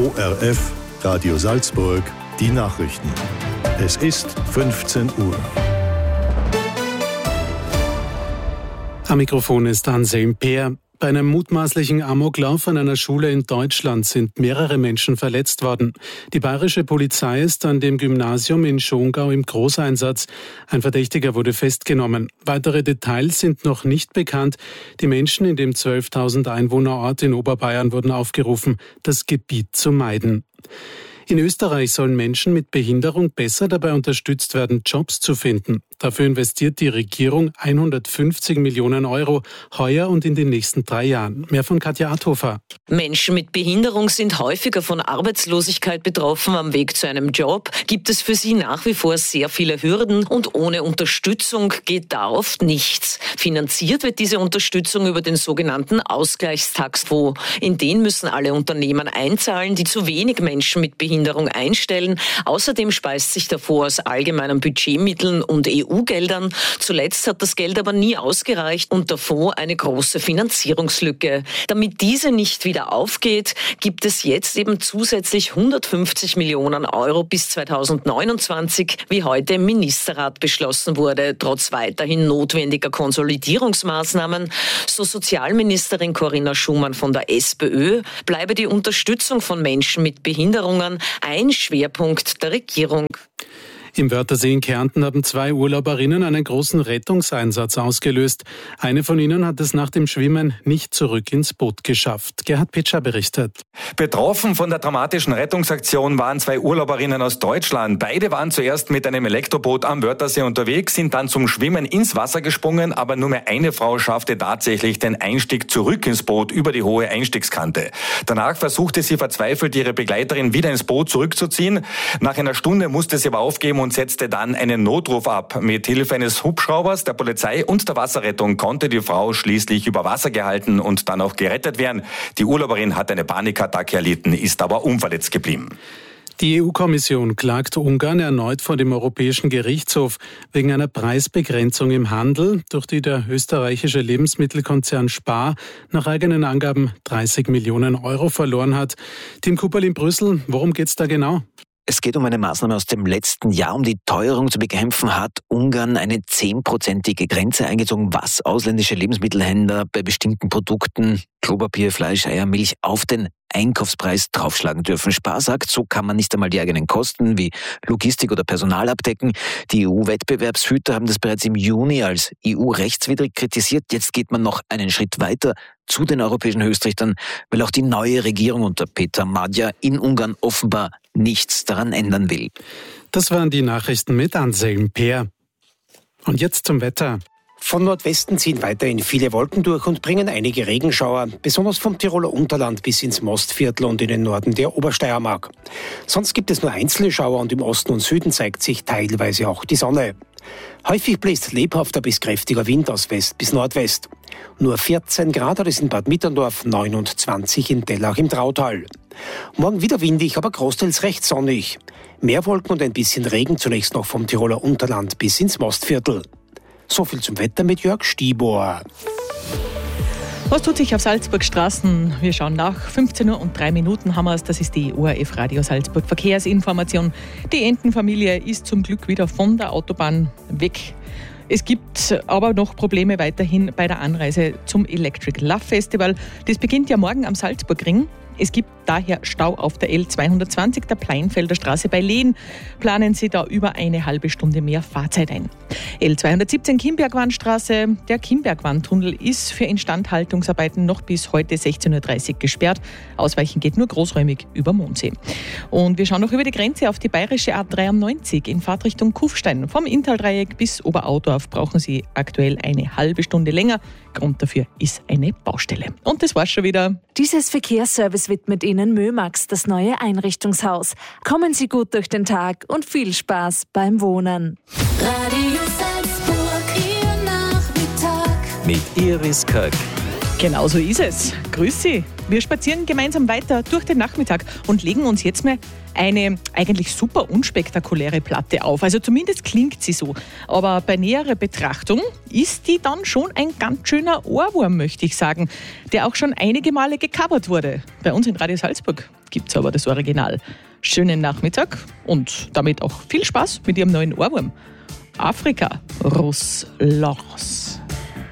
ORF Radio Salzburg, die Nachrichten. Es ist 15 Uhr. Am Mikrofon ist Anselm Peer. Bei einem mutmaßlichen Amoklauf an einer Schule in Deutschland sind mehrere Menschen verletzt worden. Die bayerische Polizei ist an dem Gymnasium in Schongau im Großeinsatz. Ein Verdächtiger wurde festgenommen. Weitere Details sind noch nicht bekannt. Die Menschen in dem 12.000 Einwohnerort in Oberbayern wurden aufgerufen, das Gebiet zu meiden. In Österreich sollen Menschen mit Behinderung besser dabei unterstützt werden, Jobs zu finden. Dafür investiert die Regierung 150 Millionen Euro heuer und in den nächsten 3 Jahren. Mehr von Katja Adhofer. Menschen mit Behinderung sind häufiger von Arbeitslosigkeit betroffen. Am Weg zu einem Job gibt es für sie nach wie vor sehr viele Hürden und ohne Unterstützung geht da oft nichts. Finanziert wird diese Unterstützung über den sogenannten Ausgleichstagsfonds. In den müssen alle Unternehmen einzahlen, die zu wenig Menschen mit Behinderung einstellen. Außerdem speist sich der Fonds aus allgemeinen Budgetmitteln und EU-Geldern. Zuletzt hat das Geld aber nie ausgereicht und der Fonds eine große Finanzierungslücke. Damit diese nicht wieder aufgeht, gibt es jetzt eben zusätzlich 150 Millionen Euro bis 2029, wie heute im Ministerrat beschlossen wurde, trotz weiterhin notwendiger Konsolidierungsmaßnahmen. So Sozialministerin Corinna Schumann von der SPÖ, bleibe die Unterstützung von Menschen mit Behinderungen ein Schwerpunkt der Regierung. Im Wörthersee in Kärnten haben 2 Urlauberinnen einen großen Rettungseinsatz ausgelöst. Eine von ihnen hat es nach dem Schwimmen nicht zurück ins Boot geschafft. Gerhard Pitscher berichtet. Betroffen von der dramatischen Rettungsaktion waren 2 Urlauberinnen aus Deutschland. Beide waren zuerst mit einem Elektroboot am Wörthersee unterwegs, sind dann zum Schwimmen ins Wasser gesprungen, aber nur mehr eine Frau schaffte tatsächlich den Einstieg zurück ins Boot über die hohe Einstiegskante. Danach versuchte sie verzweifelt, ihre Begleiterin wieder ins Boot zurückzuziehen. Nach einer Stunde musste sie aber aufgeben und setzte dann einen Notruf ab. Mit Hilfe eines Hubschraubers, der Polizei und der Wasserrettung konnte die Frau schließlich über Wasser gehalten und dann auch gerettet werden. Die Urlauberin hat eine Panikattacke erlitten, ist aber unverletzt geblieben. Die EU-Kommission klagt Ungarn erneut vor dem Europäischen Gerichtshof wegen einer Preisbegrenzung im Handel, durch die der österreichische Lebensmittelkonzern Spar nach eigenen Angaben 30 Millionen Euro verloren hat. Tim Kupperl in Brüssel, worum geht's da genau? Es geht um eine Maßnahme aus dem letzten Jahr. Um die Teuerung zu bekämpfen, hat Ungarn eine 10%ige Grenze eingezogen, was ausländische Lebensmittelhändler bei bestimmten Produkten, Klopapier, Fleisch, Eier, Milch, auf den Einkaufspreis draufschlagen dürfen. Spar sagt, so kann man nicht einmal die eigenen Kosten wie Logistik oder Personal abdecken. Die EU-Wettbewerbshüter haben das bereits im Juni als EU-rechtswidrig kritisiert. Jetzt geht man noch einen Schritt weiter zu den europäischen Höchstrichtern, weil auch die neue Regierung unter Peter Magyar in Ungarn offenbar nichts daran ändern will. Das waren die Nachrichten mit Anselm Peer. Und jetzt zum Wetter. Von Nordwesten ziehen weiterhin viele Wolken durch und bringen einige Regenschauer, besonders vom Tiroler Unterland bis ins Mostviertel und in den Norden der Obersteiermark. Sonst gibt es nur einzelne Schauer und im Osten und Süden zeigt sich teilweise auch die Sonne. Häufig bläst lebhafter bis kräftiger Wind aus West bis Nordwest. Nur 14 Grad hat es in Bad Mitterndorf, 29 in Dellach im Trautal. Morgen wieder windig, aber großteils recht sonnig. Mehr Wolken und ein bisschen Regen, zunächst noch vom Tiroler Unterland bis ins Mostviertel. So viel zum Wetter mit Jörg Stibor. Was tut sich auf Salzburg Straßen? Wir schauen nach. 15 Uhr und 3 Minuten haben wir es. Das ist die ORF Radio Salzburg Verkehrsinformation. Die Entenfamilie ist zum Glück wieder von der Autobahn weg. Es gibt aber noch Probleme weiterhin bei der Anreise zum Electric Love Festival. Das beginnt ja morgen am Salzburgring. Es gibt daher Stau auf der L220, der Pleinfelder Straße bei Lehn. Planen Sie da über eine halbe Stunde mehr Fahrzeit ein. L217 Kimbergwannstraße. Der Kimbergwanntunnel ist für Instandhaltungsarbeiten noch bis heute 16.30 Uhr gesperrt. Ausweichen geht nur großräumig über Mondsee. Und wir schauen noch über die Grenze auf die bayerische A93 in Fahrtrichtung Kufstein. Vom Inntal-Dreieck bis Oberaudorf brauchen Sie aktuell eine halbe Stunde länger. Grund dafür ist eine Baustelle. Und das war's schon wieder. Dieses Verkehrsservice widmet Ihnen Mömax, das neue Einrichtungshaus. Kommen Sie gut durch den Tag und viel Spaß beim Wohnen. Radio Salzburg, Ihr Nachmittag. Mit Iris Köck. Genau so ist es. Grüß Sie. Wir spazieren gemeinsam weiter durch den Nachmittag und legen uns jetzt mal eine eigentlich super unspektakuläre Platte auf. Also zumindest klingt sie so. Aber bei näherer Betrachtung ist die dann schon ein ganz schöner Ohrwurm, möchte ich sagen, der auch schon einige Male gecovert wurde. Bei uns in Radio Salzburg gibt es aber das Original. Schönen Nachmittag und damit auch viel Spaß mit Ihrem neuen Ohrwurm. Afrika, Russ Loss.